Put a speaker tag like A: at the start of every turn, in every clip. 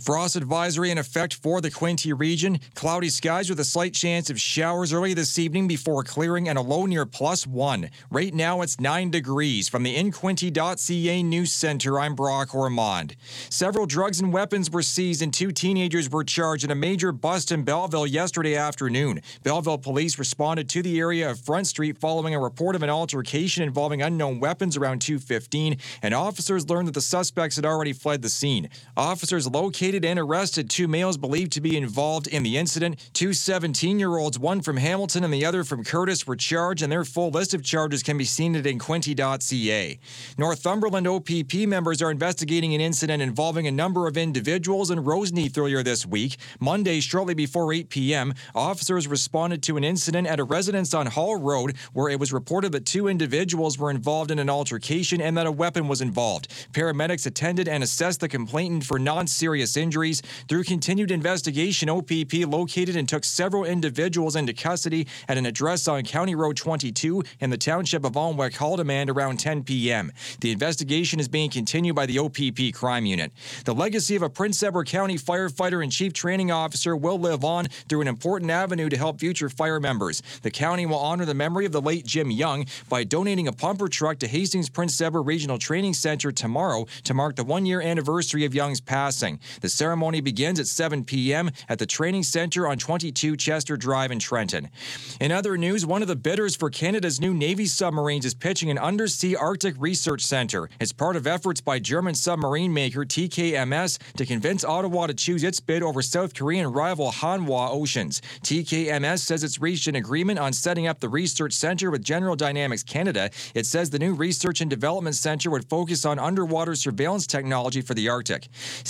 A: Frost advisory in effect for the Quinte region. Cloudy skies with a slight chance of showers early this evening before clearing and a low near +1. Right now it's 9 degrees. From the InQuinte.ca News Center, I'm Brock Ormond. Several drugs and weapons were seized and 2 teenagers were charged in a major bust in Belleville yesterday afternoon. Belleville police responded to the area of Front Street following a report of an altercation involving unknown weapons around 2:15, and officers learned that the suspects had already fled the scene. Officers located and arrested 2 males believed to be involved in the incident. 2 17-year-olds, one from Hamilton and the other from Curtis, were charged, and their full list of charges can be seen at InQuinte.ca. Northumberland OPP members are investigating an incident involving a number of individuals in Roseneath earlier this week. Monday, shortly before 8 p.m., officers responded to an incident at a residence on Hall Road where it was reported that 2 individuals were involved in an altercation and that a weapon was involved. Paramedics attended and assessed the complainant for non-serious injuries. Through continued investigation, OPP located and took several individuals into custody at an address on County Road 22 in the township of Alnwick-Haldimand around 10 p.m. The investigation is being continued by the OPP Crime Unit. The legacy of a Prince Edward County firefighter and chief training officer will live on through an important avenue to help future fire members. The county will honor the memory of the late Jim Young by donating a pumper truck to Hastings Prince Edward Regional Training Center tomorrow to mark the 1-year anniversary of Young's passing. The ceremony begins at 7 p.m. at the Training Center on 22 Chester Drive in Trenton. In other news, one of the bidders for Canada's new Navy submarines is pitching an undersea Arctic research center. It's part of efforts by German submarine maker TKMS to convince Ottawa to choose its bid over South Korean rival Hanwha Oceans. TKMS says it's reached an agreement on setting up the research center with General Dynamics Canada. It says the new research and development center would focus on underwater surveillance technology for the Arctic.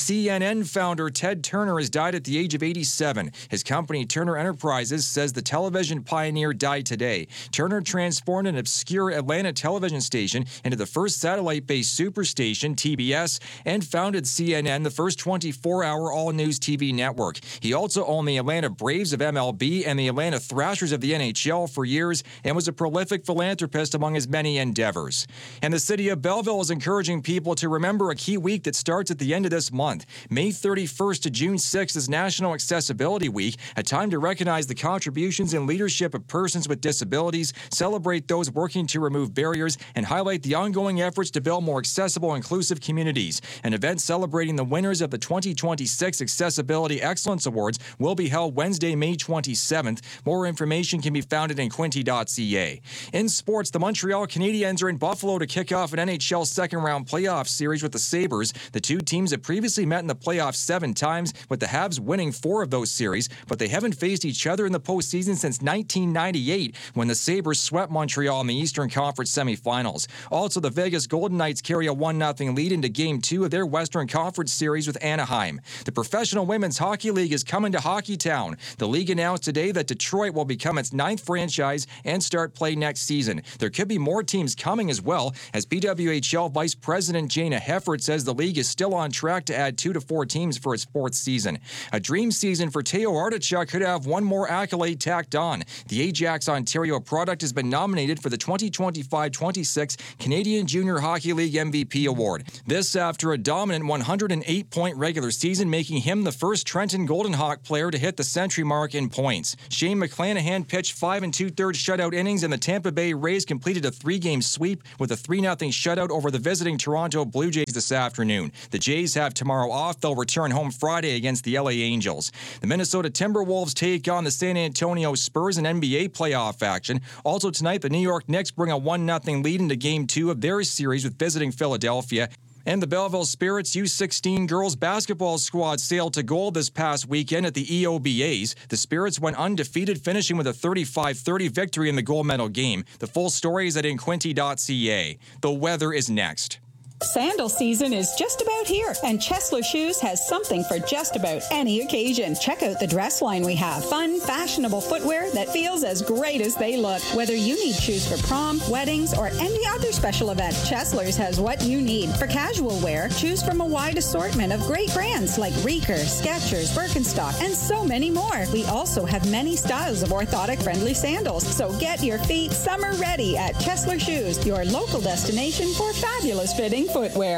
A: CNN founder Ted Turner has died at the age of 87. His company, Turner Enterprises, says the television pioneer died today. Turner transformed an obscure Atlanta television station into the first satellite-based superstation, TBS, and founded CNN, the first 24-hour all-news TV network. He also owned the Atlanta Braves of MLB and the Atlanta Thrashers of the NHL for years and was a prolific philanthropist among his many endeavors. And the city of Belleville is encouraging people to remember a key week that starts at the end of this month. May 31st to June 6th is National Accessibility Week, a time to recognize the contributions and leadership of persons with disabilities, celebrate those working to remove barriers, and highlight the ongoing efforts to build more accessible, inclusive communities. An event celebrating the winners of the 2026 Accessibility Excellence Awards will be held Wednesday, May 27th. More information can be found at InQuinte.ca. In sports, the Montreal Canadiens are in Buffalo to kick off an NHL second-round playoff series with the Sabres. The 2 teams have previously met in the playoffs 7 times, with the Habs winning 4 of those series, but they haven't faced each other in the postseason since 1998, when the Sabres swept Montreal in the Eastern Conference semifinals. Also, the Vegas Golden Knights carry a 1-0 lead into Game 2 of their Western Conference series with Anaheim. The Professional Women's Hockey League is coming to Hockeytown. The league announced today that Detroit will become its 9th franchise and start play next season. There could be more teams coming as well, as PWHL Vice President Jana Heffert says the league is still on track to add 2 to 4 teams for its 4th season. A dream season for Teo Artichuk could have one more accolade tacked on. The Ajax Ontario product has been nominated for the 2025-26 Canadian Junior Hockey League MVP Award. This after a dominant 108-point regular season, making him the first Trenton Golden Hawk player to hit the century mark in points. Shane McClanahan pitched 5 2/3 shutout innings, and the Tampa Bay Rays completed a 3-game sweep with a 3-0 shutout over the visiting Toronto Blue Jays this afternoon. The Jays have tomorrow off. They'll return home Friday against the LA Angels. The Minnesota Timberwolves take on the San Antonio Spurs in NBA playoff action. Also tonight, the New York Knicks bring a 1-0 lead into Game 2 of their series with visiting Philadelphia. And the Belleville Spirits U16 girls basketball squad sailed to gold this past weekend at the EOBAs. The Spirits went undefeated, finishing with a 35-30 victory in the gold medal game. The full story is at InQuinte.ca. The weather is next.
B: Sandal season is just about here, and Chesler Shoes has something for just about any occasion. Check out the dress line we have. Fun, fashionable footwear that feels as great as they look. Whether you need shoes for prom, weddings, or any other special event, Chesler's has what you need. For casual wear, choose from a wide assortment of great brands like Reeker, Skechers, Birkenstock, and so many more. We also have many styles of orthotic-friendly sandals, so get your feet summer ready at Chesler Shoes, your local destination for fabulous fitting footwear.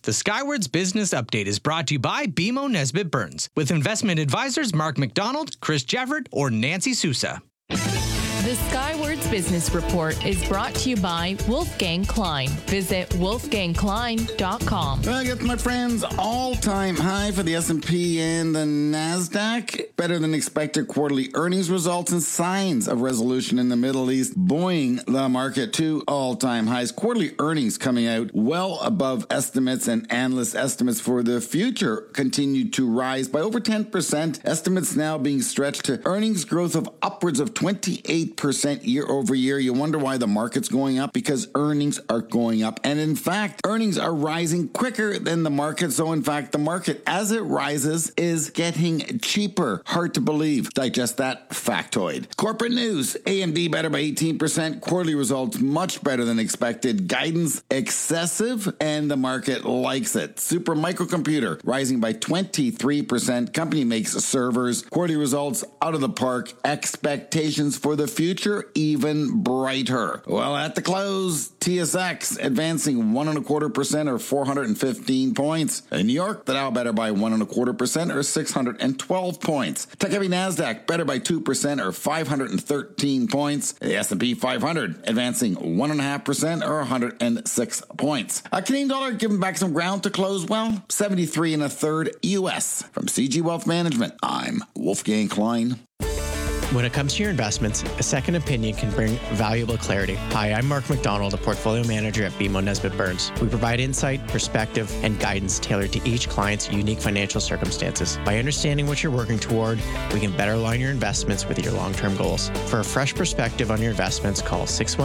C: The Skywards Business Update is brought to you by BMO Nesbitt Burns, with investment advisors Mark McDonald, Chris Jefford, or Nancy Sousa.
D: The Skywards Business Report is brought to you by Wolfgang Klein. Visit wolfgangklein.com.
E: Well, I guess, my friends, all-time high for the S&P and the NASDAQ. Better than expected quarterly earnings results and signs of resolution in the Middle East, buoying the market to all-time highs. Quarterly earnings coming out well above estimates, and analyst estimates for the future continue to rise by over 10%. Estimates now being stretched to earnings growth of upwards of 28% year over year. You wonder why the market's going up? Because earnings are going up. And in fact, earnings are rising quicker than the market. So in fact, the market, as it rises, is getting cheaper. Hard to believe. Digest that factoid. Corporate news. AMD better by 18%. Quarterly results much better than expected. Guidance excessive, and the market likes it. Super Microcomputer rising by 23%. Company makes servers. Quarterly results out of the park. Expectations for the future even brighter. Well, at the close, TSX advancing 1.25% or 415 points. In New York, the Dow better by 1.25% or 612 points. Tech-heavy NASDAQ better by 2% or 513 points. The S&P 500 advancing 1.5% or 106 points. A Canadian dollar giving back some ground to close, well, 73 1/3 US. From CG Wealth Management, I'm Wolfgang Klein.
F: When it comes to your investments, a second opinion can bring valuable clarity. Hi, I'm Mark McDonald, a portfolio manager at BMO Nesbitt Burns. We provide insight, perspective, and guidance tailored to each client's unique financial circumstances. By understanding what you're working toward, we can better align your investments with your long-term goals. For a fresh perspective on your investments, call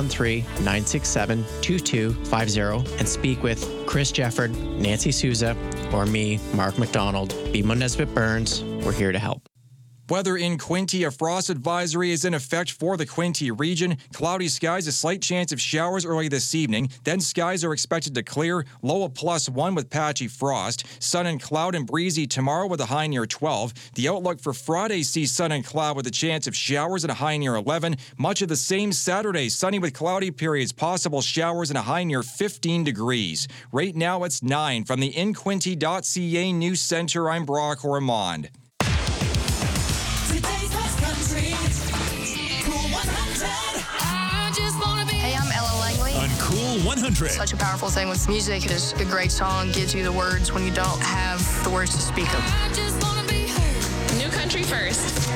F: 613-967-2250 and speak with Chris Jefford, Nancy Sousa, or me, Mark McDonald. BMO Nesbitt Burns, we're here to help.
A: Weather in Quinte. A frost advisory is in effect for the Quinte region. Cloudy skies, a slight chance of showers early this evening. Then skies are expected to clear, low of +1 with patchy frost. Sun and cloud and breezy tomorrow with a high near 12. The outlook for Friday sees sun and cloud with a chance of showers and a high near 11. Much of the same Saturday, sunny with cloudy periods, possible showers and a high near 15 degrees. Right now it's 9. From the InQuinte.ca News Center, I'm Brock Ormond.
G: Hey, I'm Ella Langley.
H: On Cool 100.
G: Such a powerful thing with music. It is a great song, gives you the words when you don't have the words to speak them.
I: New country first.